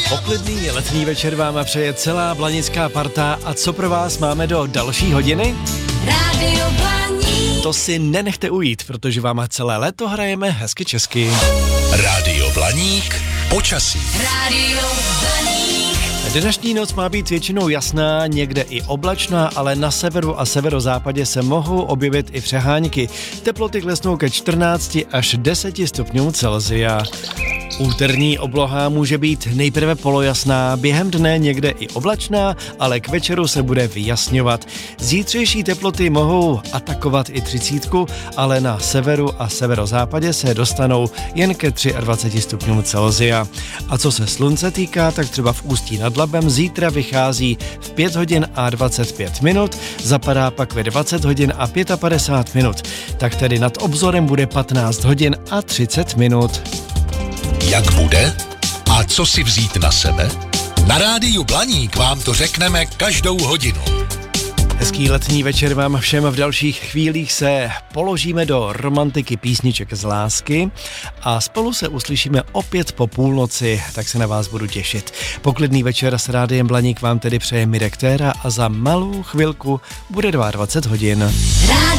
Poklidný letní večer vám přeje celá blanická parta a co pro vás máme do další hodiny? Rádio Blaník. To si nenechte ujít, protože vám celé léto hrajeme hezky česky. Rádio Blaník, počasí. Rádio Blaník. Dnešní noc má být většinou jasná, někde i oblačná, ale na severu a severozápadě se mohou objevit i přehánky. Teploty klesnou ke 14 až 10 stupňům Celsia. Úterní obloha může být nejprve polojasná, během dne někde i oblačná, ale k večeru se bude vyjasňovat. Zítřejší teploty mohou atakovat i 30, ale na severu a severozápadě se dostanou jen ke 23 stupňům Celsia. A co se slunce týká, tak třeba v Ústí nad Labem zítra vychází v 5 hodin a 25 minut, zapadá pak ve 20 hodin a 55 minut. Tak tedy nad obzorem bude 15 hodin a 30 minut. Jak bude? A co si vzít na sebe? Na Rádiu Blaník vám to řekneme každou hodinu. Hezký letní večer vám všem, v dalších chvílích se položíme do romantiky písniček z lásky a spolu se uslyšíme opět po půlnoci, tak se na vás budu těšit. Poklidný večer s Rádiem Blaník vám tedy přeje Mirek Téra a za malou chvilku bude 22 hodin.